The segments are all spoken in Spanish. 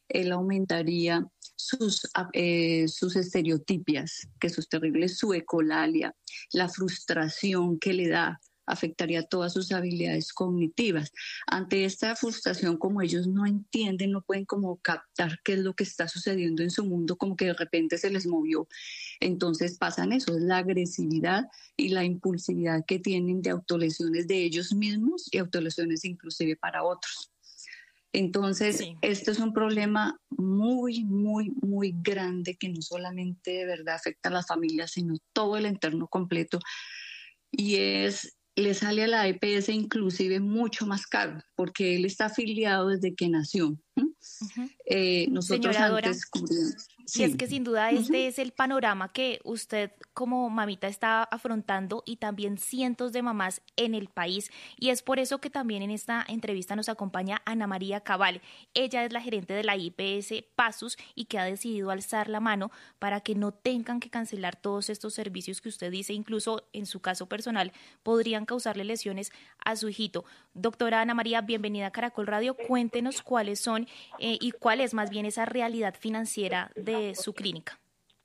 él aumentaría sus estereotipias, que eso es terrible, su ecolalia, la frustración que le da, afectaría todas sus habilidades cognitivas. Ante esta frustración, como ellos no entienden, no pueden como captar qué es lo que está sucediendo en su mundo, como que de repente se les movió. Entonces pasan eso, es la agresividad y la impulsividad que tienen de autolesiones de ellos mismos y autolesiones inclusive para otros. Entonces, Sí. esto es un problema muy, muy, muy grande que no solamente de verdad afecta a las familias, sino todo el entorno completo. Y le sale a la EPS inclusive mucho más caro, porque él está afiliado desde que nació. Ujú. Nosotros Señora Dora, antes cubríamos. y es Sí. que sin duda Ujú. este es el panorama que usted como mamita está afrontando y también cientos de mamás en el país. Y es por eso que también en esta entrevista nos acompaña Ana María Cabal. Ella es la gerente de la IPS Pasus y que ha decidido alzar la mano para que no tengan que cancelar todos estos servicios que usted dice, incluso en su caso personal, podrían causarle lesiones a su hijito. Doctora Ana María, bienvenida a Caracol Radio. Cuéntenos cuáles son y cuál es más bien esa realidad financiera de su clínica.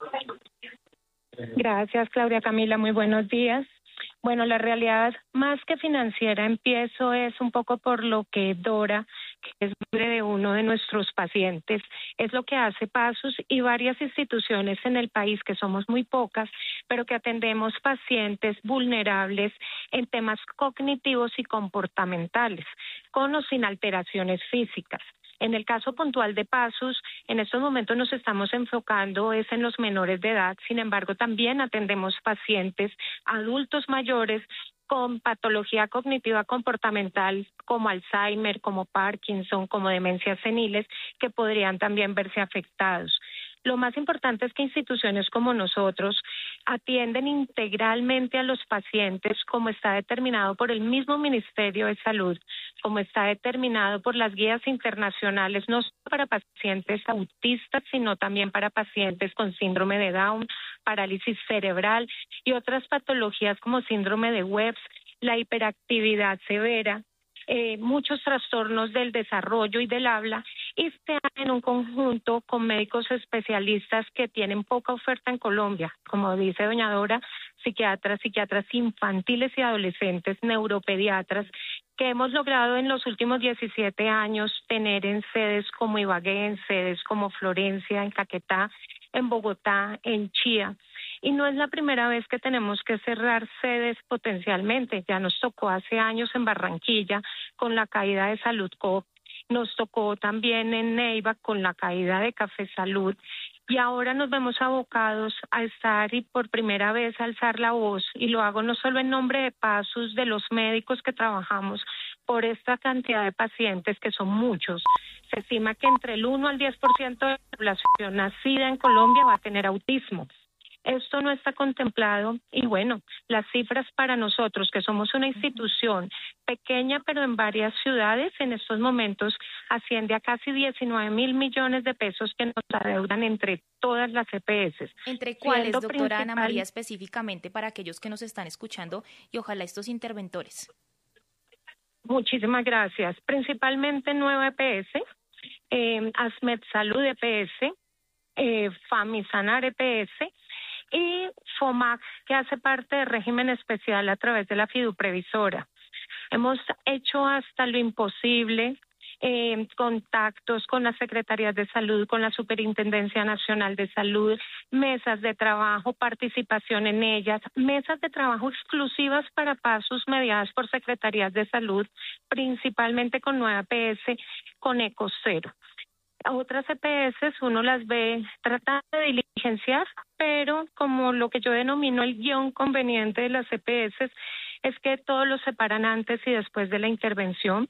Gracias, Claudia Camila. Muy buenos días. Bueno, la realidad más que financiera empiezo es un poco por lo que Dora, que es madre de uno de nuestros pacientes, es lo que hace Pasus y varias instituciones en el país, que somos muy pocas, pero que atendemos pacientes vulnerables en temas cognitivos y comportamentales, con o sin alteraciones físicas. En el caso puntual de Pasus, en estos momentos nos estamos enfocando es en los menores de edad, sin embargo también atendemos pacientes adultos mayores con patología cognitiva comportamental como Alzheimer, como Parkinson, como demencias seniles, que podrían también verse afectados. Lo más importante es que instituciones como nosotros atienden integralmente a los pacientes como está determinado por el mismo Ministerio de Salud, como está determinado por las guías internacionales, no solo para pacientes autistas, sino también para pacientes con síndrome de Down, parálisis cerebral y otras patologías como síndrome de Webb, la hiperactividad severa, muchos trastornos del desarrollo y del habla, y se hace en un conjunto con médicos especialistas que tienen poca oferta en Colombia, como dice doña Dora, psiquiatras infantiles y adolescentes, neuropediatras, que hemos logrado en los últimos 17 años tener en sedes como Ibagué, en sedes como Florencia, en Caquetá, en Bogotá, en Chía. Y no es la primera vez que tenemos que cerrar sedes potencialmente. Ya nos tocó hace años en Barranquilla con la caída de Salud Coop, nos tocó también en Neiva con la caída de Café Salud. Y ahora nos vemos abocados a estar y por primera vez a alzar la voz, y lo hago no solo en nombre de Pasus, de los médicos que trabajamos por esta cantidad de pacientes, que son muchos. Se estima que entre el 1 al 10% de la población nacida en Colombia va a tener autismo. Esto no está contemplado y bueno, las cifras para nosotros, que somos una institución pequeña pero en varias ciudades, en estos momentos asciende a casi 19.000 millones de pesos que nos adeudan entre todas las EPS. ¿Entre cuáles, doctora Ana María, específicamente para aquellos que nos están escuchando y ojalá estos interventores? Muchísimas gracias. Principalmente Nueva EPS, Asmed Salud EPS, Famisanar EPS, y FOMAC, que hace parte del régimen especial a través de la fiduprevisora. Hemos hecho hasta lo imposible, contactos con las secretarías de salud, con la Superintendencia Nacional de Salud, mesas de trabajo, participación en ellas, mesas de trabajo exclusivas para Pasus mediadas por secretarías de salud, principalmente con Nueva EPS, con Ecocero. Otras EPS uno las ve tratando de diligenciar, pero como lo que yo denomino el guión conveniente de las EPS es que todos lo separan antes y después de la intervención,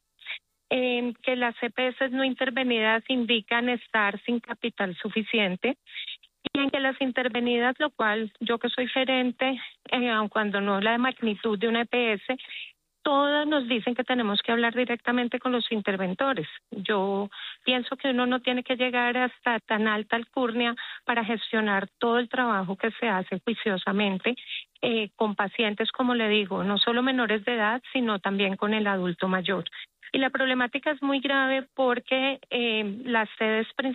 que las EPS no intervenidas indican estar sin capital suficiente, y en que las intervenidas, lo cual yo que soy gerente, aun cuando no la de magnitud de una EPS, todas nos dicen que tenemos que hablar directamente con los interventores. Yo pienso que uno no tiene que llegar hasta tan alta alcurnia para gestionar todo el trabajo que se hace juiciosamente con pacientes, como le digo, no solo menores de edad, sino también con el adulto mayor. Y la problemática es muy grave porque las sedes principales